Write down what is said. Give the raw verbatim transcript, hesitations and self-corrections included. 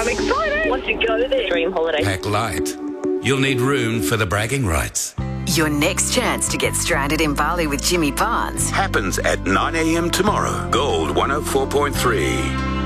excited. Want to go there. Dream holiday. Pack light. You'll need room for the bragging rights. Your next chance to get stranded in Bali with Jimmy Barnes happens at nine a.m. tomorrow. Gold one oh four point three.